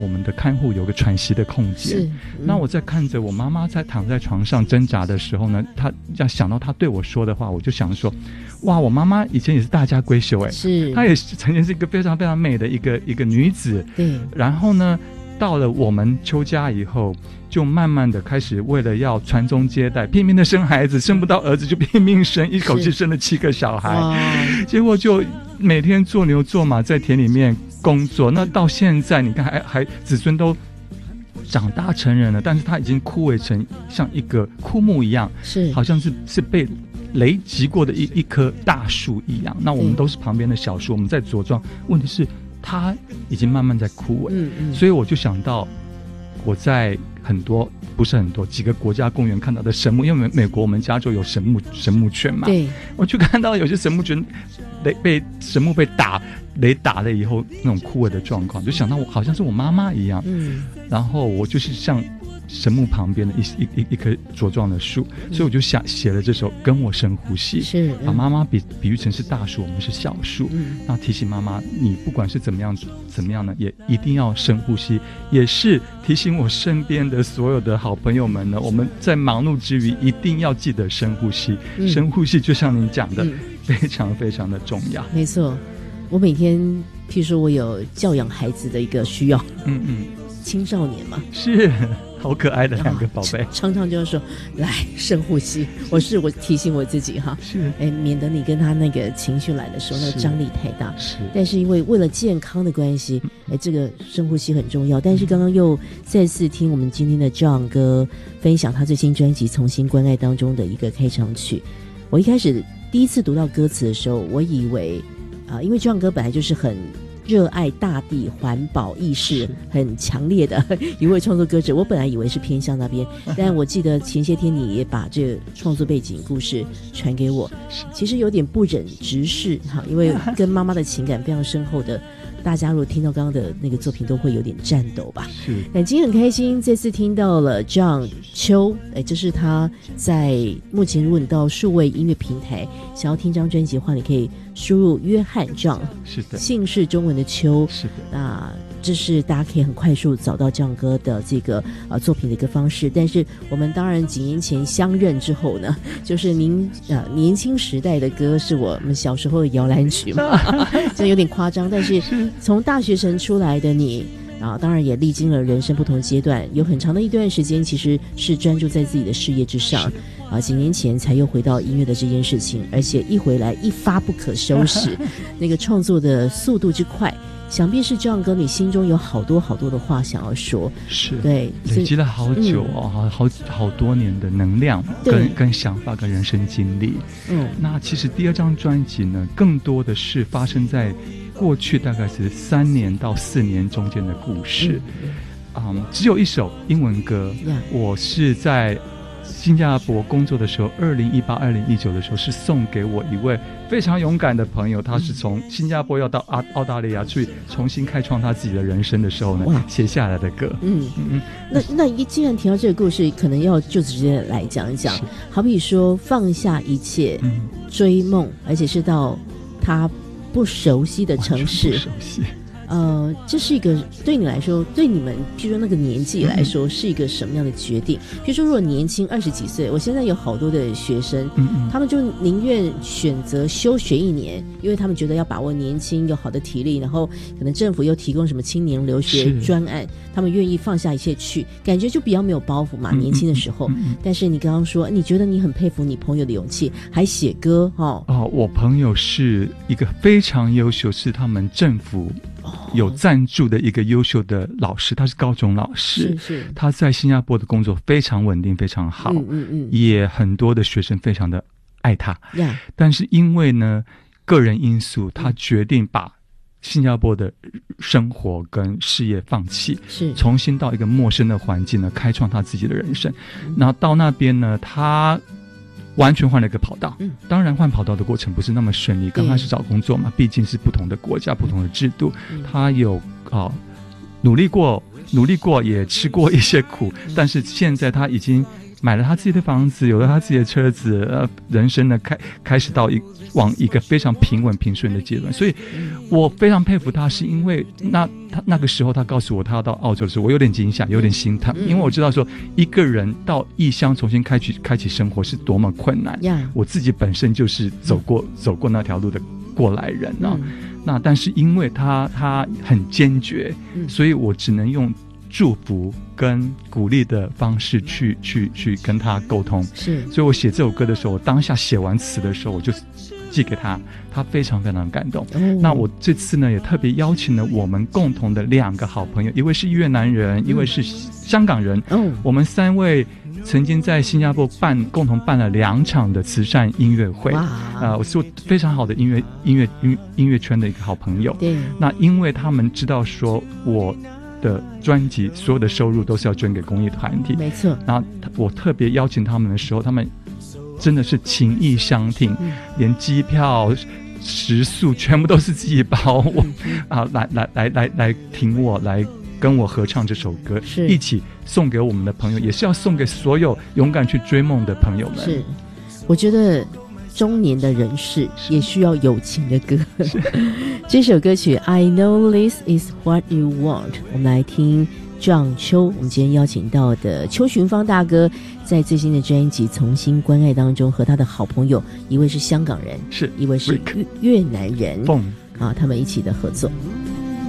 我们的看护有个喘息的空间。那我在看着我妈妈在躺在床上挣扎的时候呢，她要想到她对我说的话，我就想说，哇，我妈妈以前也是大家闺秀是她也曾经是一个非常非常美的一个女子。对，然后呢，到了我们邱家以后，就慢慢的开始为了要传宗接代，拼命的生孩子，生不到儿子就拼命生，一口气生了7个小孩，结果就每天做牛做马在田里面工作。那到现在你看还子孙都长大成人了，但是他已经枯萎成像一个枯木一样，是好像是被雷击过的一棵大树一样。那我们都是旁边的小树，我们在茁壮，问题是它已经慢慢在枯萎。所以我就想到我在不是很多几个国家公园看到的神木，因为美国我们加州有神木圈嘛，对，我就看到有些神木圈被神木被雷打了以后那种枯萎的状况，就想到我好像是我妈妈一样。然后我就是像神木旁边的一棵茁壮的树，所以我就写了这首《跟我深呼吸》，是把妈妈比喻成是大树，我们是小树。那提醒妈妈，你不管是怎么样呢，也一定要深呼吸，也是提醒我身边的所有的好朋友们呢，我们在忙碌之余一定要记得深呼吸。深呼吸就像您讲的，非常非常的重要。 没错，我每天譬如说我有教养孩子的一个需要，青少年嘛， 是好可爱的2个宝贝， 常常就要说来深呼吸。我提醒我自己哈，是免得你跟他那个情绪来的时候那个张力太大。是，但是因为了健康的关系，这个深呼吸很重要。但是刚刚又再次听我们今天的 John 哥分享他最新专辑《从心关爱》当中的一个开场曲。我一开始第一次读到歌词的时候，我以为因为 John 哥本来就是很热爱大地环保意识很强烈的一位创作歌者，我本来以为是偏向那边，但我记得前些天你也把这个创作背景故事传给我，其实有点不忍直视哈，因为跟妈妈的情感非常深厚的，大家如果听到刚刚的那个作品都会有点颤抖吧。是，但今天很开心这次听到了 John 邱，这是他在目前如果你到数位音乐平台想要听张专辑的话，你可以输入约翰 John， 是的，姓氏中文的邱，是的。那这是大家可以很快速找到John哥的这个作品的一个方式。但是我们当然几年前相认之后呢，就是您年轻时代的歌是我们小时候的摇篮曲嘛，这有点夸张。但是从大学生出来的你当然也历经了人生不同阶段，有很长的一段时间其实是专注在自己的事业之上几年前才又回到音乐的这件事情，而且一回来一发不可收拾那个创作的速度之快，想必是John哥你心中有好多好多的话想要说。是，对， 累积了好久好多年的能量跟想法跟人生经历。那其实第2张专辑呢，更多的是发生在过去大概是3年到4年中间的故事。只有一首英文歌，我是在新加坡工作的时候，2018、2019的时候是送给我一位非常勇敢的朋友，他是从新加坡要到澳大利亚去重新开创他自己的人生的时候呢写下来的歌。 那既然提到这个故事，可能要就直接来讲一讲，好比说放下一切，追梦，而且是到他不熟悉的城市，这是一个对你来说，对你们譬如说那个年纪来说是一个什么样的决定？譬如说如果年轻20几岁，我现在有好多的学生，他们就宁愿选择休学1年，因为他们觉得要把握年轻有好的体力，然后可能政府又提供什么青年留学专案，他们愿意放下一切去，感觉就比较没有包袱嘛，年轻的时候。但是你刚刚说你觉得你很佩服你朋友的勇气，还写歌我朋友是一个非常优秀，是他们政府有赞助的一个优秀的老师，他是高中老师，是他在新加坡的工作非常稳定非常好，也很多的学生非常的爱他，但是因为呢个人因素，他决定把新加坡的生活跟事业放弃，是重新到一个陌生的环境呢，开创他自己的人生。然后到那边呢，他完全换了一个跑道，当然换跑道的过程不是那么顺利，刚开始找工作嘛，毕竟是不同的国家不同的制度，他有努力过也吃过一些苦，但是现在他已经买了他自己的房子，有了他自己的车子，人生呢开始往一个非常平稳平顺的阶段。所以我非常佩服他，是因为那个时候他告诉我他要到澳洲的时候，我有点惊吓，有点心疼，因为我知道说一个人到异乡重新开启生活是多么困难。我自己本身就是走过那条路的过来人啊。那但是因为他很坚决，所以我只能用祝福跟鼓励的方式去跟他沟通。是，所以我写这首歌的时候，我当下写完词的时候，我就寄给他，他非常非常感动。那我这次呢，也特别邀请了我们共同的2个好朋友，一位是越南人，一位是香港人。我们3位曾经在新加坡共同办了2场的慈善音乐会。我是非常好的音乐圈的一个好朋友。对，那因为他们知道说我的专辑所有的收入都是要捐给公益团体，没错。然后我特别邀请他们的时候，他们真的是情意相挺，连机票食宿全部都是自己包。来挺我，来跟我合唱这首歌，一起送给我们的朋友，也是要送给所有勇敢去追梦的朋友们。是，我觉得中年的人士也需要友情的歌。这首歌曲 I Know This Is What You Want， 我们来听张秋，我们今天邀请到的邱寻芳大哥，在最新的专辑《重新关爱》当中，和他的好朋友，一位是香港人，一位是越南人，他们一起的合作。